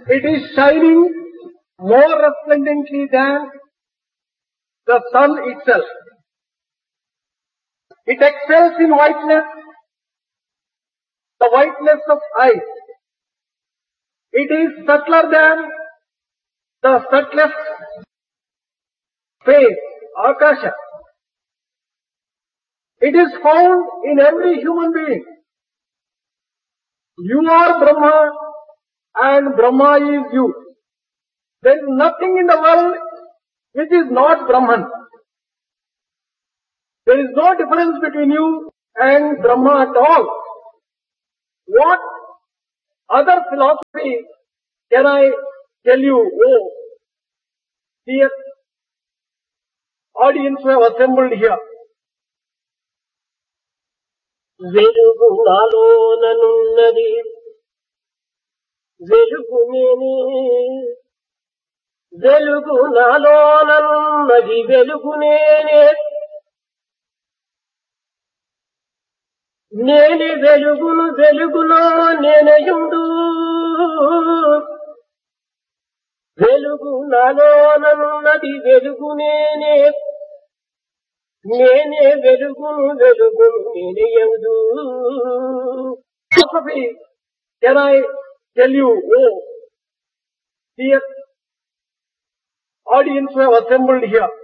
It is shining more resplendently than the sun itself. It excels in whiteness, the whiteness of eyes. It is subtler than the subtlest space, Akasha. It is found in every human being. You are Brahma and Brahma is you. There is nothing in the world which is not Brahman. There is no difference between you and Brahma at all. What other philosophy can I tell you, oh, dear audience who have assembled here? వెలుగు నాలోననున్నది వెలుగు నేనే వెలుగు నాలోననున్నది వెలుగు నేనే నేనే వెలుగును వెలుగులో నేనయుండు వెలుగు నాలోననున్నది వెలుగు నేనే నేనే వెలుగును వెలుగును నేనయుండు. Philosophy can I tell you, oh, dear audience who have assembled here?